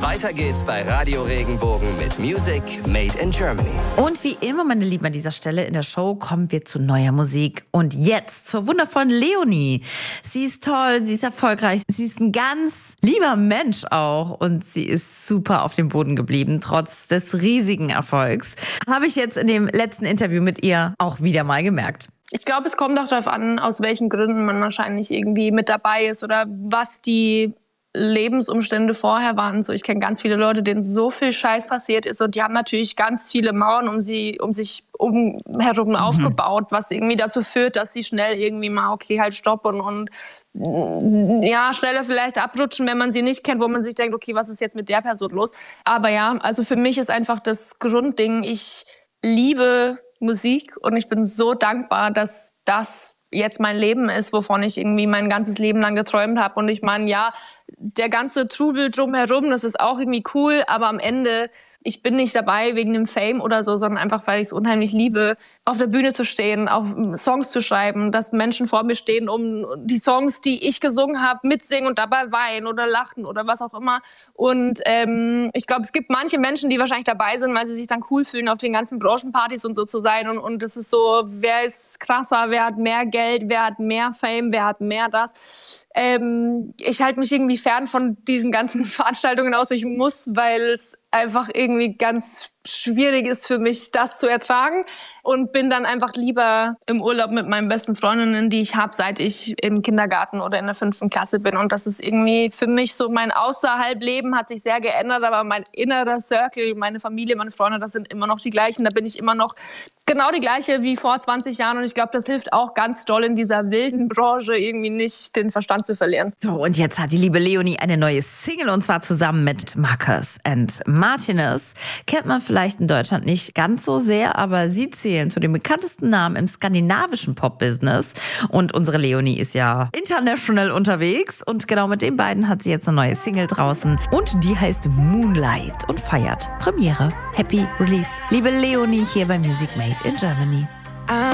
Weiter geht's bei Radio Regenbogen mit Music Made in Germany. Und wie immer, meine Lieben, an dieser Stelle in der Show kommen wir zu neuer Musik. Und jetzt zur wundervollen Leonie. Sie ist toll, sie ist erfolgreich, sie ist ein ganz lieber Mensch auch. Und sie ist super auf dem Boden geblieben, trotz des riesigen Erfolgs. Habe ich jetzt in dem letzten Interview mit ihr auch wieder mal gemerkt. Ich glaube, es kommt auch darauf an, aus welchen Gründen man wahrscheinlich irgendwie mit dabei ist oder was die Lebensumstände vorher waren. So, ich kenne ganz viele Leute, denen so viel Scheiß passiert ist und die haben natürlich ganz viele Mauern um sich herum aufgebaut, was irgendwie dazu führt, dass sie schnell irgendwie mal, okay, halt stoppen und ja, schneller vielleicht abrutschen, wenn man sie nicht kennt, wo man sich denkt, okay, was ist jetzt mit der Person los? Aber ja, also für mich ist einfach das Grundding, ich liebe Musik und ich bin so dankbar, dass das jetzt mein Leben ist, wovon ich irgendwie mein ganzes Leben lang geträumt habe. Und ich meine, ja, der ganze Trubel drumherum, das ist auch irgendwie cool, aber am Ende, ich bin nicht dabei wegen dem Fame oder so, sondern einfach, weil ich es unheimlich liebe, auf der Bühne zu stehen, auch Songs zu schreiben, dass Menschen vor mir stehen, um die Songs, die ich gesungen habe, mitsingen und dabei weinen oder lachen oder was auch immer. Und ich glaube, es gibt manche Menschen, die wahrscheinlich dabei sind, weil sie sich dann cool fühlen, auf den ganzen Branchenpartys und so zu sein. Und es ist so, wer ist krasser, wer hat mehr Geld, wer hat mehr Fame, wer hat mehr das. Ich halte mich irgendwie fern von diesen ganzen Veranstaltungen aus. Ich muss, weil es einfach irgendwie ganz schwierig ist für mich, das zu ertragen und bin dann einfach lieber im Urlaub mit meinen besten Freundinnen, die ich habe, seit ich im Kindergarten oder in der 5. Klasse bin. Und das ist irgendwie für mich so, mein Außerhalbleben hat sich sehr geändert, aber mein innerer Circle, meine Familie, meine Freunde, das sind immer noch die gleichen. Da bin ich immer noch genau die gleiche wie vor 20 Jahren und ich glaube, das hilft auch ganz doll in dieser wilden Branche irgendwie nicht den Verstand zu verlieren. So, und jetzt hat die liebe Leonie eine neue Single und zwar zusammen mit Marcus and Martinez. Kennt man vielleicht in Deutschland nicht ganz so sehr, aber sie zählen zu den bekanntesten Namen im skandinavischen Pop-Business und unsere Leonie ist ja international unterwegs und genau mit den beiden hat sie jetzt eine neue Single draußen und die heißt Moonlight und feiert Premiere. Happy Release. Liebe Leonie hier bei Music Made in Germany.